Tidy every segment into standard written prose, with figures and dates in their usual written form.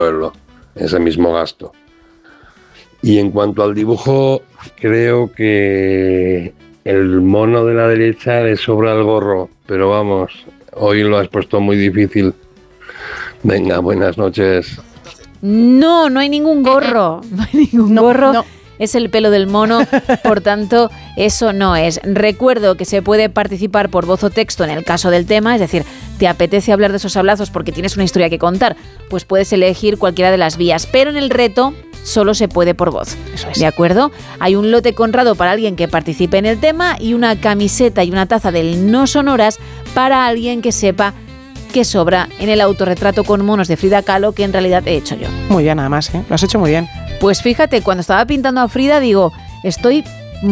ese mismo gasto. Y en cuanto al dibujo, creo que el mono de la derecha le sobra el gorro, pero vamos, hoy lo has puesto muy difícil. Venga, buenas noches. No hay ningún gorro. No hay ningún gorro. No. Es el pelo del mono, por tanto, eso no es. Recuerdo que se puede participar por voz o texto en el caso del tema, es decir, ¿te apetece hablar de esos hablazos porque tienes una historia que contar? Pues puedes elegir cualquiera de las vías, pero en el reto solo se puede por voz. Eso es. ¿De acuerdo? Hay un lote Conrado para alguien que participe en el tema y una camiseta y una taza del No Sonoras para alguien que sepa que sobra en el autorretrato con monos de Frida Kahlo que en realidad he hecho yo. Muy bien, además, ¿eh? Lo has hecho muy bien. Pues fíjate, cuando estaba pintando a Frida, digo, estoy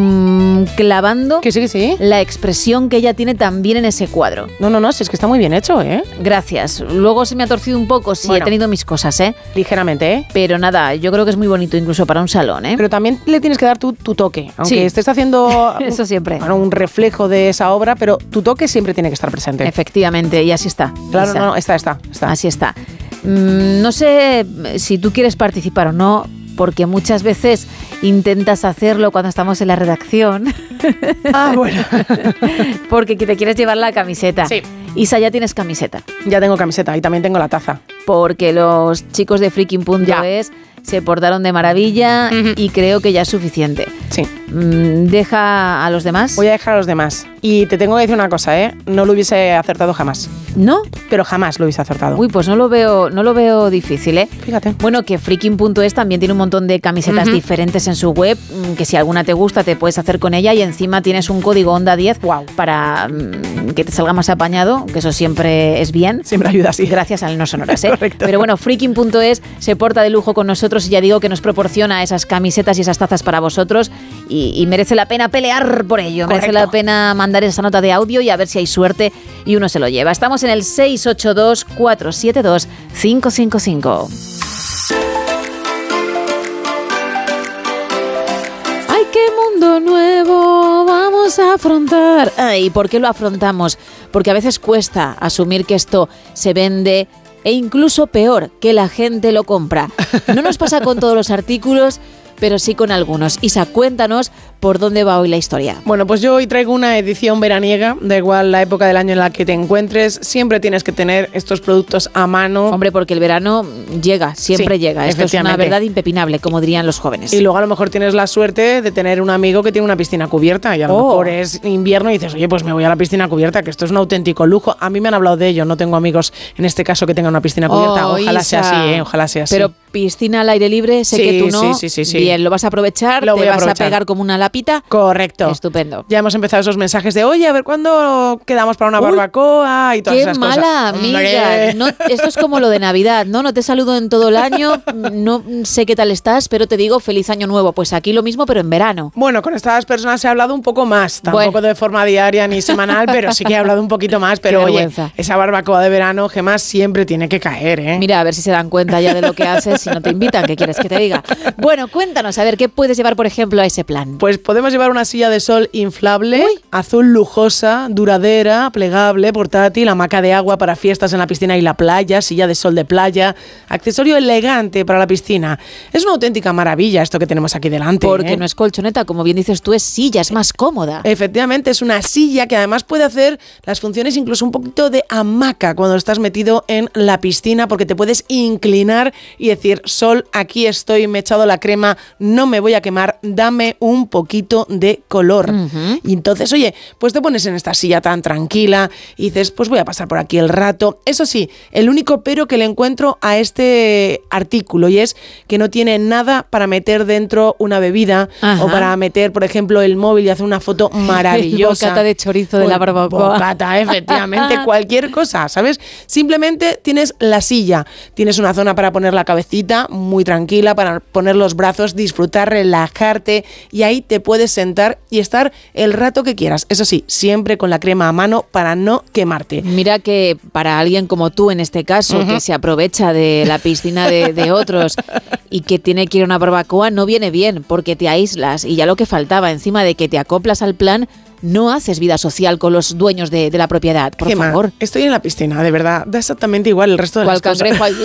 clavando que sí. La expresión que ella tiene también en ese cuadro. No, si es que está muy bien hecho, ¿eh? Gracias. Luego se me ha torcido un poco, sí, bueno, he tenido mis cosas, ¿eh? Ligeramente, ¿eh? Pero nada, yo creo que es muy bonito incluso para un salón, ¿eh? Pero también le tienes que dar tu toque, aunque estés haciendo eso siempre. Bueno, un reflejo de esa obra, pero tu toque siempre tiene que estar presente. Efectivamente, y así está. Claro, no, está. Así está. No sé si tú quieres participar o no, porque muchas veces intentas hacerlo cuando estamos en la redacción. Ah, bueno. Porque te quieres llevar la camiseta. Sí. Isa, ya tienes camiseta. Ya tengo camiseta y también tengo la taza. Porque los chicos de Freaking.es se portaron de maravilla y creo que ya es suficiente. Sí. ¿Deja a los demás? Voy a dejar a los demás. Y te tengo que decir una cosa, ¿eh? No lo hubiese acertado jamás. ¿No? Pero jamás lo hubiese acertado. Uy, pues no lo veo difícil, ¿eh? Fíjate. Bueno, que Freaking.es también tiene un montón de camisetas diferentes en su web, que si alguna te gusta te puedes hacer con ella y encima tienes un código Onda 10 para que te salga más apañado, que eso siempre es bien. Siempre ayuda, sí. Gracias al No Sonoras, ¿eh? Correcto. Pero bueno, Freaking.es se porta de lujo con nosotros y ya digo que nos proporciona esas camisetas y esas tazas para vosotros y merece la pena pelear por ello. Correcto. Merece la pena mandar esa nota de audio y a ver si hay suerte y uno se lo lleva. Estamos en el 682-472-555. ¡Ay, qué mundo nuevo vamos a afrontar! ¿Y por qué lo afrontamos? Porque a veces cuesta asumir que esto se vende e incluso peor, que la gente lo compra. No nos pasa con todos los artículos, pero sí con algunos. Isa, cuéntanos por dónde va hoy la historia. Bueno, pues yo hoy traigo una edición veraniega, da igual la época del año en la que te encuentres, siempre tienes que tener estos productos a mano. Hombre, porque el verano llega, siempre llega. Esto es una verdad impepinable, como dirían los jóvenes. Y luego a lo mejor tienes la suerte de tener un amigo que tiene una piscina cubierta y a lo mejor es invierno y dices, oye, pues me voy a la piscina cubierta, que esto es un auténtico lujo. A mí me han hablado de ello, no tengo amigos en este caso que tengan una piscina cubierta. Ojalá sea así, ojalá sea así. Pero piscina al aire libre, sé que tú no. Sí. Bien, ¿lo vas a aprovechar? ¿Te vas a pegar como una lapita? Correcto. Estupendo. Ya hemos empezado esos mensajes de, oye, a ver cuándo quedamos para una barbacoa y todas esas cosas. ¡Qué mala amiga! No, esto es como lo de Navidad, ¿no? No te saludo en todo el año, no sé qué tal estás, pero te digo feliz año nuevo. Pues aquí lo mismo, pero en verano. Bueno, con estas personas he hablado un poco más, tampoco de forma diaria ni semanal, pero sí que he hablado un poquito más. Pero oye, esa barbacoa de verano, Gemma, siempre tiene que caer, ¿eh? Mira, a ver si se dan cuenta ya de lo que haces, si no te invitan, ¿qué quieres que te diga? Bueno, cuéntanos, a ver, ¿qué puedes llevar, por ejemplo, a ese plan? Pues podemos llevar una silla de sol inflable, azul lujosa, duradera, plegable, portátil, hamaca de agua para fiestas en la piscina y la playa, silla de sol de playa, accesorio elegante para la piscina. Es una auténtica maravilla esto que tenemos aquí delante. Porque no es colchoneta, como bien dices tú, es silla, es más cómoda. Efectivamente, es una silla que además puede hacer las funciones incluso un poquito de hamaca cuando estás metido en la piscina, porque te puedes inclinar y decir, sol, aquí estoy, me he echado la crema, no me voy a quemar, dame un poquito de color. Y entonces, oye, pues te pones en esta silla tan tranquila y dices, pues voy a pasar por aquí el rato. Eso sí, el único pero que le encuentro a este artículo, y es que no tiene nada para meter dentro una bebida o para meter, por ejemplo, el móvil y hacer una foto maravillosa. Bocata de chorizo de la barbacoa. Bocata, efectivamente, cualquier cosa, ¿sabes? Simplemente tienes la silla, tienes una zona para poner la cabecita muy tranquila, para poner los brazos, disfrutar, relajarte, y ahí te puedes sentar y estar el rato que quieras. Eso sí, siempre con la crema a mano para no quemarte. Mira que para alguien como tú, en este caso, que se aprovecha de la piscina de otros y que tiene que ir a una barbacoa, no viene bien, porque te aíslas y ya lo que faltaba, encima de que te acoplas al plan, no haces vida social con los dueños de la propiedad, por Gemma, favor. Estoy en la piscina, de verdad, da exactamente igual el resto de las cosas.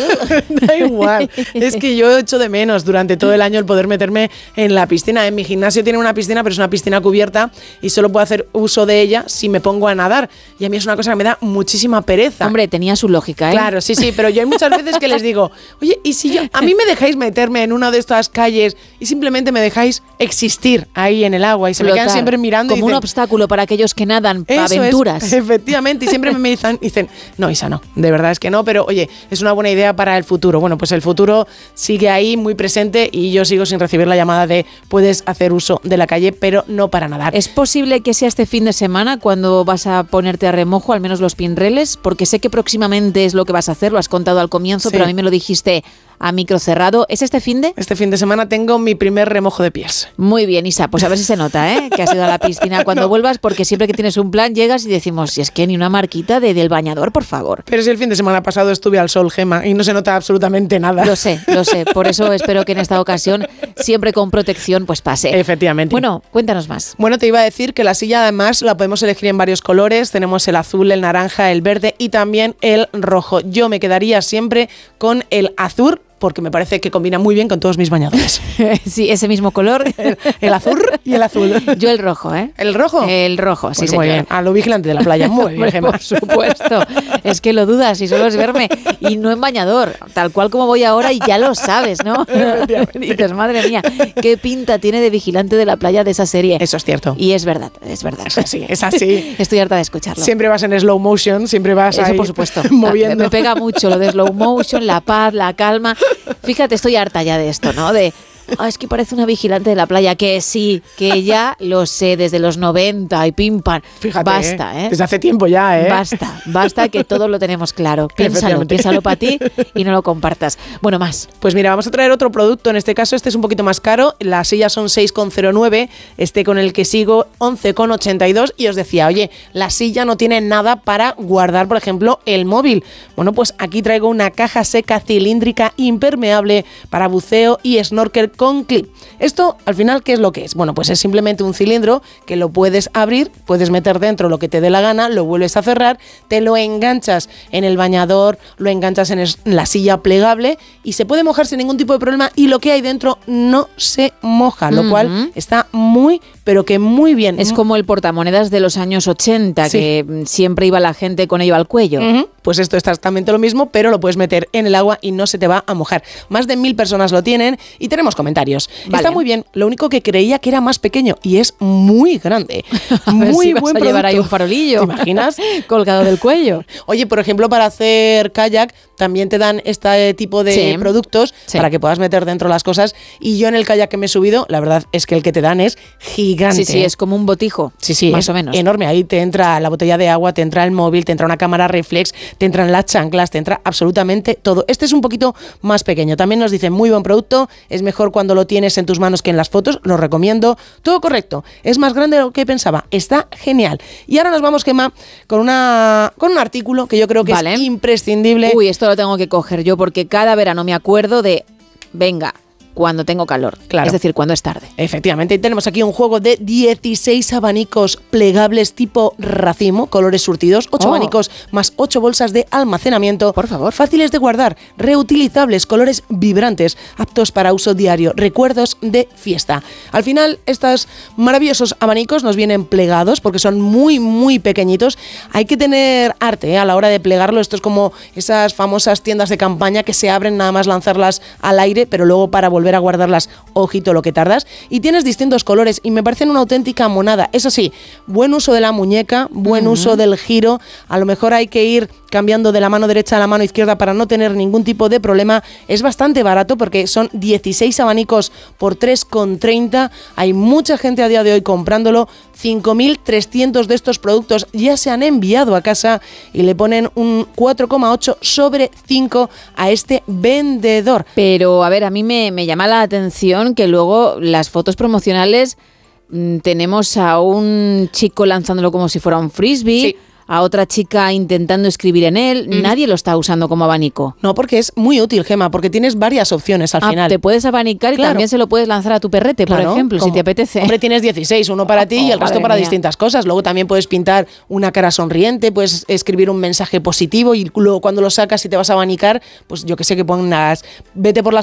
Da igual, es que yo echo de menos durante todo el año el poder meterme en la piscina. En mi gimnasio tiene una piscina, pero es una piscina cubierta y solo puedo hacer uso de ella si me pongo a nadar. Y a mí es una cosa que me da muchísima pereza. Hombre, tenía su lógica, ¿eh? Claro, sí, pero yo hay muchas veces que les digo, oye, ¿y si a mí me dejáis meterme en una de estas calles y simplemente me dejáis existir ahí en el agua? Y se me quedan siempre mirando como y dicen, un obstáculo para aquellos que nadan, aventuras. Efectivamente, y siempre me dicen, no, Isa, no, de verdad es que no, pero oye, es una buena idea para el futuro. Bueno, pues el futuro sigue ahí muy presente y yo sigo sin recibir la llamada de puedes hacer uso de la calle, pero no para nadar. ¿Es posible que sea este fin de semana cuando vas a ponerte a remojo, al menos los pinreles? Porque sé que próximamente es lo que vas a hacer, lo has contado al comienzo, pero a mí me lo dijiste a micro cerrado. ¿Es este fin de? Este fin de semana tengo mi primer remojo de pies. Muy bien, Isa, pues a ver si se nota, ¿eh? Que has ido a la piscina cuando vuelvas, porque siempre que tienes un plan llegas y decimos, si es que ni una marquita del bañador, por favor. Pero si el fin de semana pasado estuve al sol, Gemma, y no se nota absolutamente nada. Lo sé, por eso espero que en esta ocasión, siempre con protección, pues pase. Efectivamente. Bueno, cuéntanos más. Bueno, te iba a decir que la silla además la podemos elegir en varios colores. Tenemos el azul, el naranja, el verde y también el rojo. Yo me quedaría siempre con el azul, porque me parece que combina muy bien con todos mis bañadores. Sí, ese mismo color. El azul y el azul. Yo el rojo, ¿eh? ¿El rojo? El rojo, pues sí, muy bien. A lo vigilante de la playa. Muy bien, Gemma. Por supuesto. Es que lo dudas y solo es verme. Y no en bañador, tal cual como voy ahora y ya lo sabes, ¿no? Dices, madre mía, qué pinta tiene de vigilante de la playa de esa serie. Eso es cierto. Y es verdad, es verdad. Es así, es así. Estoy harta de escucharlo. Siempre vas en slow motion, siempre vas Eso ahí por supuesto. moviendo. Me pega mucho lo de slow motion, la paz, la calma. Fíjate, estoy harta ya de esto, ¿no? Es que parece una vigilante de la playa, que sí, que ya lo sé desde los 90 y pim pam. Fíjate, basta, ¿eh? Desde hace tiempo ya, ¿eh? Basta que todo lo tenemos claro. Piénsalo para ti y no lo compartas. Bueno, más. Pues mira, vamos a traer otro producto, en este caso este es un poquito más caro, las sillas son 6,09, este con el que sigo 11,82 y os decía, oye, la silla no tiene nada para guardar, por ejemplo, el móvil. Bueno, pues aquí traigo una caja seca cilíndrica impermeable para buceo y snorkel con clip. Esto, al final, ¿qué es lo que es? Bueno, pues es simplemente un cilindro que lo puedes abrir, puedes meter dentro lo que te dé la gana, lo vuelves a cerrar, te lo enganchas en el bañador, lo enganchas en la silla plegable y se puede mojar sin ningún tipo de problema y lo que hay dentro no se moja, lo cual está muy, pero que muy bien. Es como el portamonedas de los años 80, sí, que siempre iba la gente con ello al cuello. Pues esto es exactamente lo mismo, pero lo puedes meter en el agua y no se te va a mojar. Más de 1000 personas lo tienen y tenemos comentarios. Vale. Está muy bien, lo único que creía que era más pequeño y es muy grande. Muy si buen producto. Llevar ahí un farolillo. ¿Te imaginas? Colgado del cuello. Oye, por ejemplo, para hacer kayak también te dan este tipo de productos para que puedas meter dentro las cosas. Y yo en el kayak que me he subido, la verdad es que el que te dan es gigante. Sí, es como un botijo. Sí, más o menos. Enorme. Ahí te entra la botella de agua, te entra el móvil, te entra una cámara reflex, te entran las chanclas, te entra absolutamente todo. Este es un poquito más pequeño. También nos dicen muy buen producto, es mejor cuando lo tienes en tus manos que en las fotos, lo recomiendo. Todo correcto. Es más grande de lo que pensaba. Está genial. Y ahora nos vamos, Gemma, con un artículo que yo creo que es imprescindible. Uy, esto lo tengo que coger yo porque cada verano me acuerdo de, venga, cuando tengo calor, claro. Es decir, cuando es tarde. Efectivamente, y tenemos aquí un juego de 16 abanicos plegables tipo racimo, colores surtidos, 8 abanicos más 8 bolsas de almacenamiento. Por favor. Fáciles de guardar, reutilizables, colores vibrantes, aptos para uso diario, recuerdos de fiesta. Al final, estos maravillosos abanicos nos vienen plegados porque son muy, muy pequeñitos. Hay que tener arte a la hora de plegarlo. Esto es como esas famosas tiendas de campaña que se abren nada más lanzarlas al aire, pero luego para volver a guardarlas, ojito lo que tardas, y tienes distintos colores y me parecen una auténtica monada. Eso sí, buen uso de la muñeca, buen uso del giro, a lo mejor hay que ir cambiando de la mano derecha a la mano izquierda para no tener ningún tipo de problema. Es bastante barato porque son 16 abanicos por 3,30. Hay mucha gente a día de hoy comprándolo. 5.300 de estos productos ya se han enviado a casa y le ponen un 4,8 sobre 5 a este vendedor. Pero, a ver, a mí me llama la atención que luego las fotos promocionales tenemos a un chico lanzándolo como si fuera un frisbee. Sí. a otra chica intentando escribir en él. Nadie lo está usando como abanico. No, porque es muy útil, Gemma, porque tienes varias opciones al final. Te puedes abanicar y también se lo puedes lanzar a tu perrete, por ejemplo, si te apetece. Hombre, tienes 16, uno para ti y el resto para distintas cosas. Luego también puedes pintar una cara sonriente, puedes escribir un mensaje positivo y luego cuando lo sacas y te vas a abanicar, pues yo que sé, que pongas vete por la